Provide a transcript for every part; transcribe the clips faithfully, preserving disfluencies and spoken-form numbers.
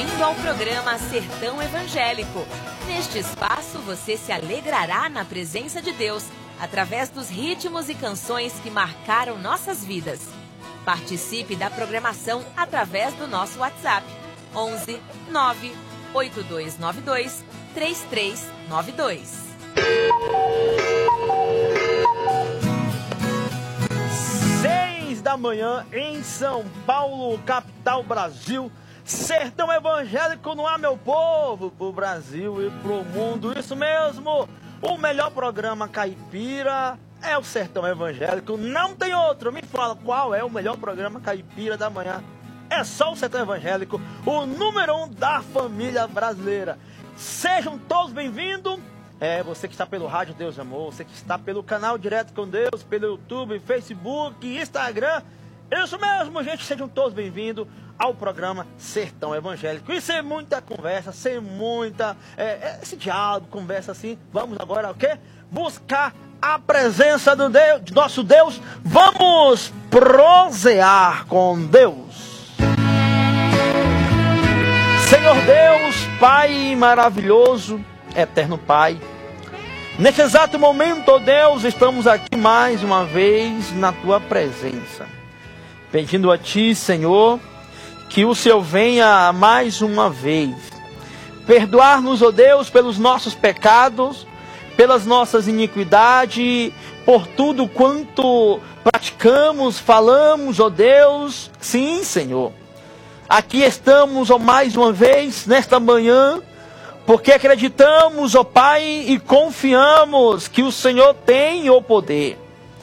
bem-vindo ao programa Sertão Evangélico. Neste espaço você se alegrará na presença de Deus, através dos ritmos e canções que marcaram nossas vidas. Participe da programação através do nosso WhatsApp, onze nove oito dois nove dois três três nove dois. Seis da manhã em São Paulo, capital Brasil. Sertão Evangélico no ar, meu povo, pro Brasil e pro mundo. Isso mesmo, o melhor programa caipira é o Sertão Evangélico, não tem outro. Me fala, qual é o melhor programa caipira da manhã? É só o Sertão Evangélico, o número um da família brasileira. Sejam todos bem-vindos. É, você que está pelo Rádio Deus Amor, você que está pelo canal Direto com Deus, pelo YouTube, Facebook, Instagram. Isso mesmo, gente, sejam todos bem-vindos ao programa Sertão Evangélico. E sem muita conversa, sem muita, é, esse diálogo, conversa assim, vamos agora o quê? Buscar a presença do Deus, de nosso Deus. Vamos prosear com Deus. Senhor Deus, Pai maravilhoso, eterno Pai, nesse exato momento, ó Deus, estamos aqui mais uma vez na Tua presença, pedindo a Ti, Senhor, que o Senhor venha mais uma vez perdoar-nos, ó Deus, pelos nossos pecados, pelas nossas iniquidades, por tudo quanto praticamos, falamos, ó Deus. Sim, Senhor, aqui estamos, ó, mais uma vez, nesta manhã, porque acreditamos, ó Pai, e confiamos que o Senhor tem o poder.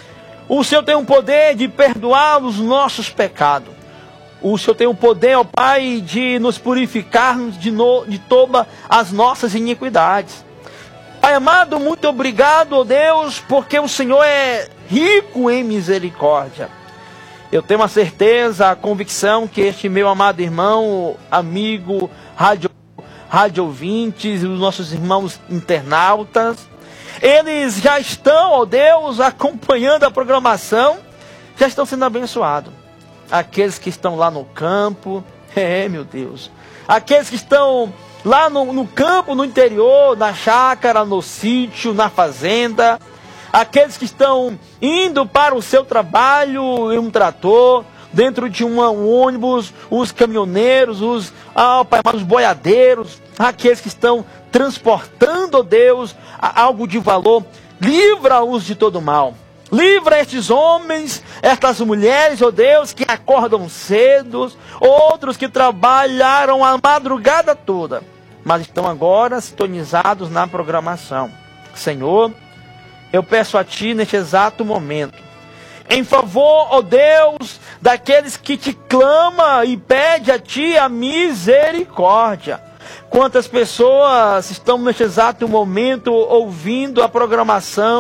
O Senhor tem o poder de perdoar os nossos pecados. O Senhor tem o poder, ó Pai, de nos purificarmos de, no, de todas as nossas iniquidades. Pai amado, muito obrigado, ó Deus, porque o Senhor é rico em misericórdia. Eu tenho a certeza, a convicção que este meu amado irmão, amigo, rádio, rádio ouvintes, os nossos irmãos internautas, eles já estão, ó Deus, acompanhando a programação, já estão sendo abençoados. Aqueles que estão lá no campo, é, meu Deus, aqueles que estão lá no, no campo, no interior, na chácara, no sítio, na fazenda, aqueles que estão indo para o seu trabalho em um trator, dentro de um, um ônibus, os caminhoneiros, os, ah, pai, os boiadeiros, aqueles que estão transportando, ó Deus, algo de valor, livra-os de todo mal. Livra estes homens, estas mulheres, ó Deus, que acordam cedo, outros que trabalharam a madrugada toda, mas estão agora sintonizados na programação. Senhor, eu peço a Ti neste exato momento, em favor, ó Deus, daqueles que Te clamam e pedem a Ti a misericórdia. Quantas pessoas estão neste exato momento ouvindo a programação